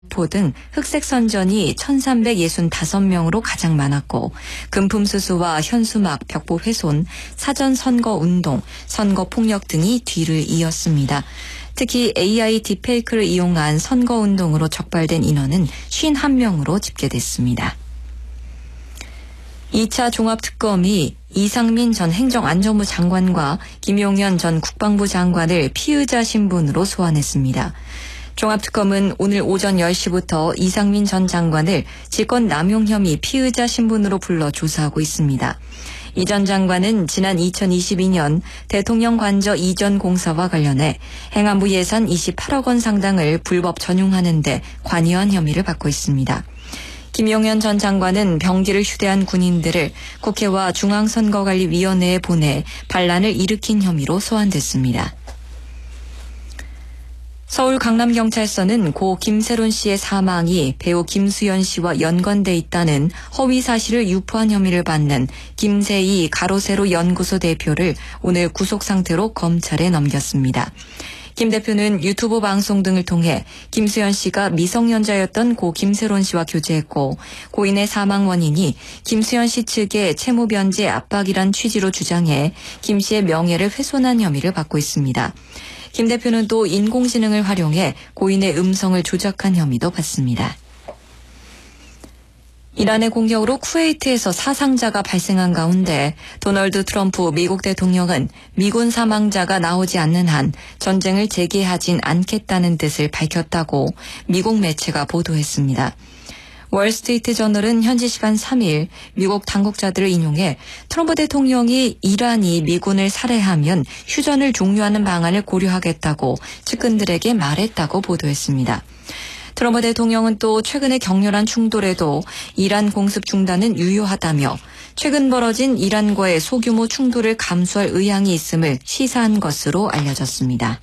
포 등 흑색 선전이 1,365명으로 가장 많았고 금품 수수와 현수막, 벽보 훼손, 사전 선거 운동, 선거 폭력 등이 뒤를 이었습니다. 특히 AI 딥페이크를 이용한 선거 운동으로 적발된 인원은 51명으로 집계됐습니다. 2차 종합특검이 이상민 전 행정안전부 장관과 김용현 전 국방부 장관을 피의자 신분으로 소환했습니다. 종합특검은 오늘 오전 10시부터 이상민 전 장관을 직권 남용 혐의 피의자 신분으로 불러 조사하고 있습니다. 이 전 장관은 지난 2022년 대통령 관저 이전 공사와 관련해 행안부 예산 28억 원 상당을 불법 전용하는 데 관여한 혐의를 받고 있습니다. 김용현 전 장관은 병기를 휴대한 군인들을 국회와 중앙선거관리위원회에 보내 반란을 일으킨 혐의로 소환됐습니다. 서울 강남경찰서는 고 김세론 씨의 사망이 배우 김수현 씨와 연관돼 있다는 허위 사실을 유포한 혐의를 받는 김세희 가로세로 연구소 대표를 오늘 구속 상태로 검찰에 넘겼습니다. 김 대표는 유튜브 방송 등을 통해 김수현 씨가 미성년자였던 고 김세론 씨와 교제했고 고인의 사망 원인이 김수현 씨 측의 채무 변제 압박이란 취지로 주장해 김 씨의 명예를 훼손한 혐의를 받고 있습니다. 김 대표는 또 인공지능을 활용해 고인의 음성을 조작한 혐의도 받습니다. 이란의 공격으로 쿠웨이트에서 사상자가 발생한 가운데 도널드 트럼프 미국 대통령은 미군 사망자가 나오지 않는 한 전쟁을 재개하진 않겠다는 뜻을 밝혔다고 미국 매체가 보도했습니다. 월스트리트 저널은 현지 시간 3일 미국 당국자들을 인용해 트럼프 대통령이 이란이 미군을 살해하면 휴전을 종료하는 방안을 고려하겠다고 측근들에게 말했다고 보도했습니다. 트럼프 대통령은 또 최근의 격렬한 충돌에도 이란 공습 중단은 유효하다며 최근 벌어진 이란과의 소규모 충돌을 감수할 의향이 있음을 시사한 것으로 알려졌습니다.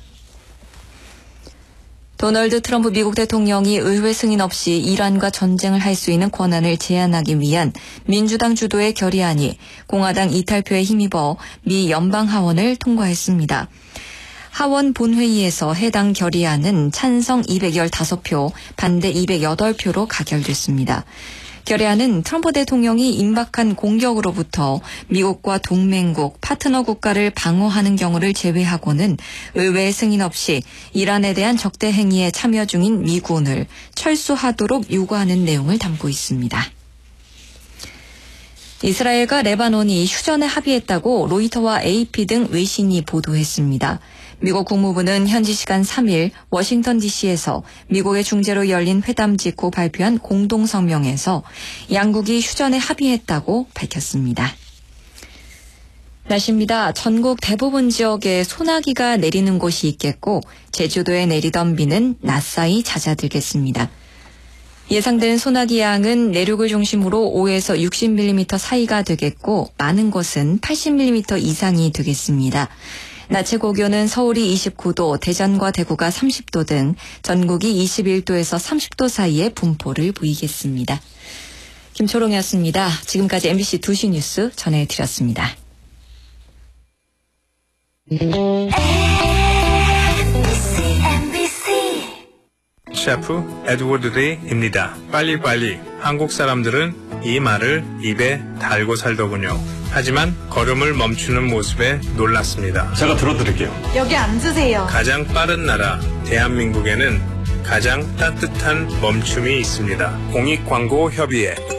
도널드 트럼프 미국 대통령이 의회 승인 없이 이란과 전쟁을 할 수 있는 권한을 제한하기 위한 민주당 주도의 결의안이 공화당 이탈표에 힘입어 미 연방 하원을 통과했습니다. 하원 본회의에서 해당 결의안은 찬성 215표, 반대 208표로 가결됐습니다. 결의안은 트럼프 대통령이 임박한 공격으로부터 미국과 동맹국, 파트너 국가를 방어하는 경우를 제외하고는 의회 승인 없이 이란에 대한 적대 행위에 참여 중인 미군을 철수하도록 요구하는 내용을 담고 있습니다. 이스라엘과 레바논이 휴전에 합의했다고 로이터와 AP 등 외신이 보도했습니다. 미국 국무부는 현지 시간 3일 워싱턴 DC에서 미국의 중재로 열린 회담 직후 발표한 공동성명에서 양국이 휴전에 합의했다고 밝혔습니다. 날씨입니다. 전국 대부분 지역에 소나기가 내리는 곳이 있겠고 제주도에 내리던 비는 낮사이 잦아들겠습니다. 예상되는 소나기 양은 내륙을 중심으로 5에서 60mm 사이가 되겠고 많은 곳은 80mm 이상이 되겠습니다. 낮 최고 기온은 서울이 29도, 대전과 대구가 30도 등 전국이 21도에서 30도 사이의 분포를 보이겠습니다. 김초롱이었습니다. 지금까지 MBC 2시 뉴스 전해드렸습니다. 셰프 에드워드 데이입니다. 빨리빨리. 한국 사람들은 이 말을 입에 달고 살더군요. 하지만 걸음을 멈추는 모습에 놀랐습니다. 제가 들어드릴게요. 여기 앉으세요. 가장 빠른 나라 대한민국에는 가장 따뜻한 멈춤이 있습니다. 공익광고협의회